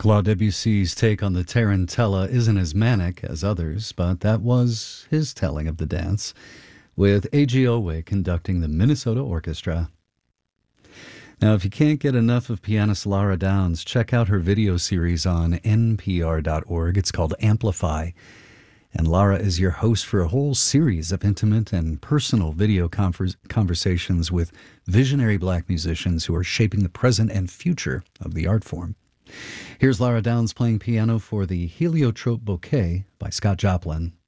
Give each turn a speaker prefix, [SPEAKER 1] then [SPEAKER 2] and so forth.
[SPEAKER 1] Claude Debussy's take on the Tarantella isn't as manic as others, but that was his telling of the dance, with A.G. Owe conducting the Minnesota Orchestra. Now, if you can't get enough of pianist Lara Downs, check out her video series on npr.org. It's called Amplify. And Lara is your host for a whole series of intimate and personal video conversations with visionary black musicians who are shaping the present and future of the art form. Here's Lara Downs playing piano for the Heliotrope Bouquet by Scott Joplin.